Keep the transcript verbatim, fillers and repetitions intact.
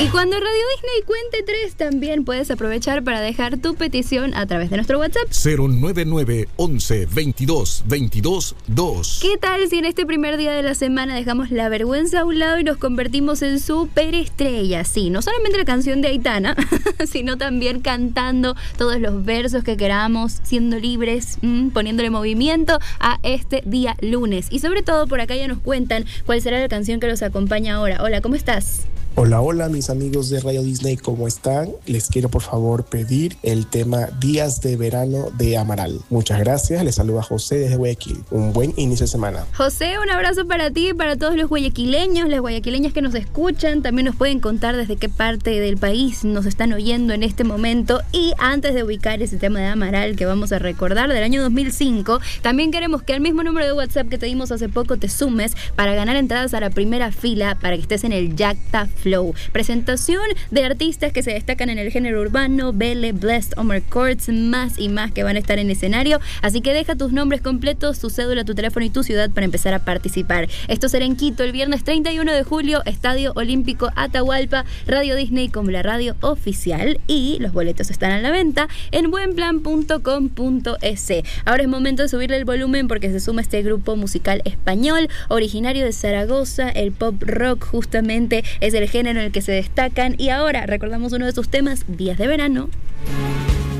Y cuando Radio Disney cuente tres, también puedes aprovechar para dejar tu petición a través de nuestro WhatsApp cero nueve nueve once veintidós veintidós dos. ¿Qué tal si en este primer día de la semana dejamos la vergüenza a un lado y nos convertimos en superestrellas? Sí, no solamente la canción de Aitana, sino también cantando todos los versos que queramos, siendo libres, mmm, poniéndole movimiento a este día lunes. Y sobre todo por acá ya nos cuentan cuál será la canción que los acompaña ahora. Hola, ¿cómo estás? Hola, hola mis amigos de Radio Disney, ¿cómo están? Les quiero por favor pedir el tema Días de Verano de Amaral. Muchas gracias, les saluda José desde Guayaquil. Un buen inicio de semana. José, un abrazo para ti y para todos los guayaquileños, las guayaquileñas que nos escuchan. También nos pueden contar desde qué parte del país nos están oyendo en este momento. Y antes de ubicar ese tema de Amaral que vamos a recordar del año dos mil cinco, también queremos que al mismo número de WhatsApp que te dimos hace poco te sumes para ganar entradas a la primera fila para que estés en el Yacta Flow. Presentación de artistas que se destacan en el género urbano, Belle, Blessed, Omar Courtz, más y más que van a estar en escenario. Así que deja tus nombres completos, tu cédula, tu teléfono y tu ciudad para empezar a participar. Esto será en Quito el viernes treinta y uno de julio, Estadio Olímpico Atahualpa, Radio Disney como la radio oficial. Y los boletos están a la venta en buenplan punto com punto es. Ahora es momento de subirle el volumen porque se suma este grupo musical español, originario de Zaragoza. El pop rock justamente es el género en el que se destacan, y ahora recordamos uno de sus temas, Días de Verano.